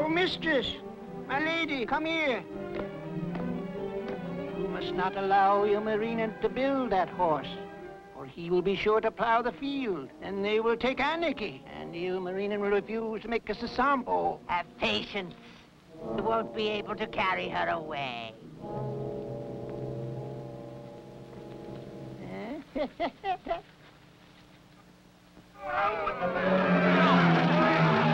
mistress! My lady, come here. You must not allow Ilmarinen to build that horse, or he will be sure to plow the field, and they will take Anarchy, and Ilmarinen will refuse to make us a sampo. Have patience. You won't be able to carry her away. Eh?